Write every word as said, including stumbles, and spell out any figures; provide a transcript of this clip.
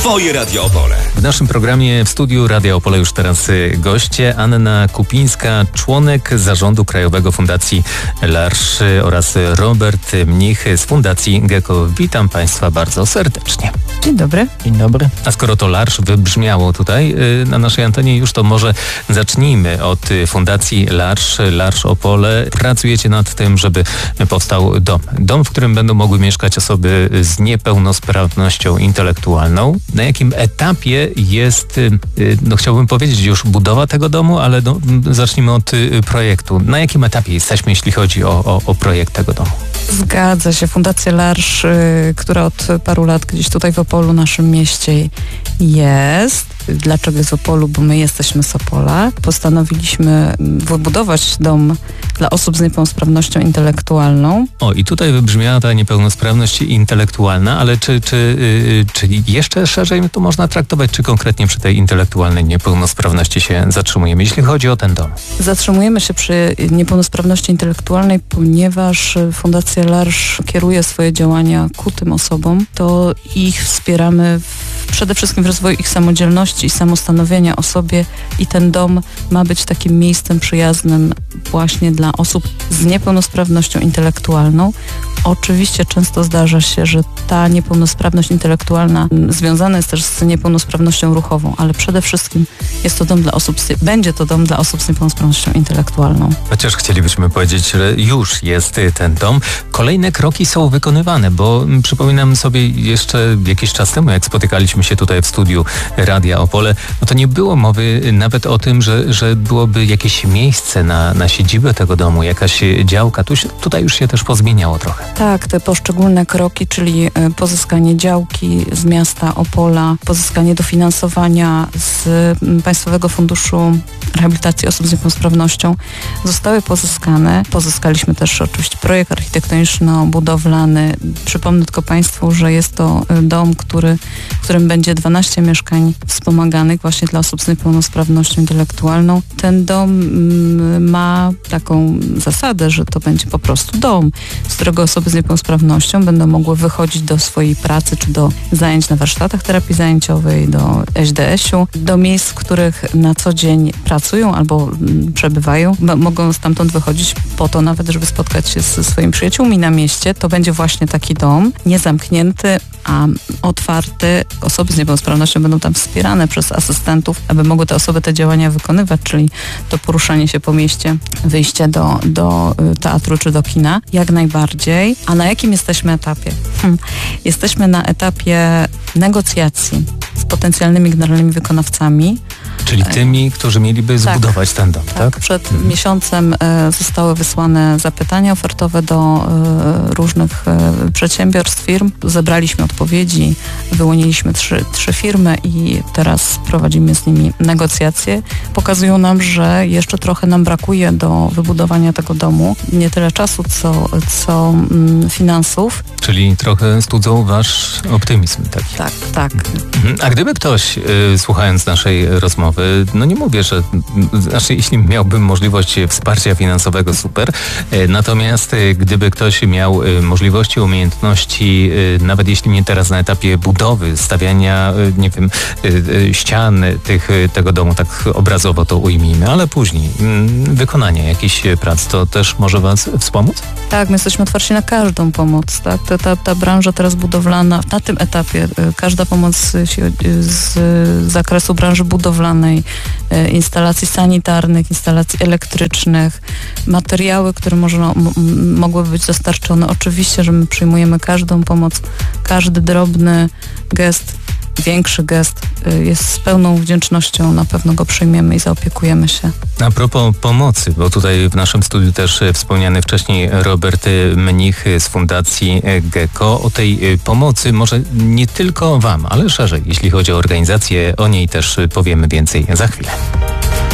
Twoje Radio Opole. W naszym programie w studiu Radia Opole już teraz goście. Anna Kupińska, członek zarządu Krajowego Fundacji L'Arche oraz Robert Mnich z Fundacji Gecko. Witam Państwa bardzo serdecznie. Dzień dobry. Dzień dobry. A skoro to L'Arche wybrzmiało tutaj na naszej antenie już, to może zacznijmy od Fundacji L'Arche, L'Arche Opole. Pracujecie nad tym, żeby powstał dom. Dom, w którym będą mogły mieszkać osoby z niepełnosprawnością intelektualną. Na jakim etapie jest, no chciałbym powiedzieć już budowa tego domu, ale no, zacznijmy od projektu. Na jakim etapie jesteśmy, jeśli chodzi o, o, o projekt tego domu? Zgadza się. Fundacja L'Arche, która od paru lat gdzieś tutaj w Opolu, naszym mieście jest. Dlaczego jest w Opolu? Bo my jesteśmy z Opola. Postanowiliśmy wybudować dom dla osób z niepełnosprawnością intelektualną. O, i tutaj wybrzmiała ta niepełnosprawność intelektualna, ale czy, czy, yy, czy jeszcze szerzej to można traktować, czy konkretnie przy tej intelektualnej niepełnosprawności się zatrzymujemy, jeśli chodzi o ten dom? Zatrzymujemy się przy niepełnosprawności intelektualnej, ponieważ Fundacja L'Arche kieruje swoje działania ku tym osobom, to ich wspieramy w, przede wszystkim w rozwoju ich samodzielności i samostanowienia o sobie i ten dom ma być takim miejscem przyjaznym właśnie dla osób z niepełnosprawnością intelektualną. Oczywiście często zdarza się, że ta niepełnosprawność intelektualna związana jest też z niepełnosprawnością ruchową, ale przede wszystkim jest to dom dla osób, z, będzie to dom dla osób z niepełnosprawnością intelektualną. Chociaż chcielibyśmy powiedzieć, że już jest ten dom. Kolejne kroki są wykonywane, bo przypominam sobie jeszcze jakiś czas temu, jak spotykaliśmy się tutaj w studiu Radia Opole, no to nie było mowy nawet o tym, że, że byłoby jakieś miejsce na, na siedzibę tego domu, jakaś działka. Tu, tutaj już się też pozmieniało trochę. Tak, te poszczególne kroki, czyli pozyskanie działki z miasta Opola, pozyskanie dofinansowania z Państwowego Funduszu Rehabilitacji Osób z Niepełnosprawnością zostały pozyskane. Pozyskaliśmy też oczywiście projekt architektoniczno-budowlany. Przypomnę tylko Państwu, że jest to dom, który, w którym będzie dwanaście mieszkań wspomaganych właśnie dla osób z niepełnosprawnością intelektualną. Ten dom ma taką zasadę, że to będzie po prostu dom, z którego osoby z niepełnosprawnością będą mogły wychodzić do swojej pracy, czy do zajęć na warsztatach terapii zajęciowej, do S D S-u, do miejsc, w których na co dzień pracują albo przebywają. Mogą stamtąd wychodzić po to nawet, żeby spotkać się ze swoimi przyjaciółmi na mieście. To będzie właśnie taki dom, niezamknięty, a otwarty. Osoby z niepełnosprawnością będą tam wspierane przez asystentów, aby mogły te osoby te działania wykonywać, czyli to poruszanie się po mieście, wyjście do, do teatru czy do kina, jak najbardziej. A na jakim jesteśmy etapie? Hm. Jesteśmy na etapie negocjacji z potencjalnymi generalnymi wykonawcami. Czyli tymi, którzy mieliby zbudować tak, ten dom, tak? tak? Przed mhm. miesiącem e, zostały wysłane zapytania ofertowe do e, różnych e, przedsiębiorstw, firm. Zebraliśmy odpowiedzi, wyłoniliśmy trzy, trzy firmy i teraz prowadzimy z nimi negocjacje. Pokazują nam, że jeszcze trochę nam brakuje do wybudowania tego domu. Nie tyle czasu, co, co mm, finansów. Czyli trochę studzą wasz optymizm taki. Tak, tak. Mhm. A gdyby ktoś, y, słuchając naszej rozmowy, no nie mówię, że znaczy, jeśli miałbym możliwość wsparcia finansowego, super. Natomiast gdyby ktoś miał możliwości, umiejętności, nawet jeśli nie teraz na etapie budowy, stawiania, nie wiem, ścian tych, tego domu, tak obrazowo to ujmijmy, ale później wykonania jakichś prac, to też może was wspomóc? Tak, my jesteśmy otwarci na każdą pomoc. Tak? Ta, ta, ta branża teraz budowlana, na tym etapie każda pomoc z zakresu branży budowlanej, instalacji sanitarnych, instalacji elektrycznych, materiały, które można, m- mogłyby być dostarczone. Oczywiście, że my przyjmujemy każdą pomoc, każdy drobny gest, większy gest jest z pełną wdzięcznością, na pewno go przyjmiemy i zaopiekujemy się. A propos pomocy, bo tutaj w naszym studiu też wspomniany wcześniej Robert Mnich z Fundacji Gecko. O tej pomocy może nie tylko wam, ale szerzej, jeśli chodzi o organizację, o niej też powiemy więcej za chwilę.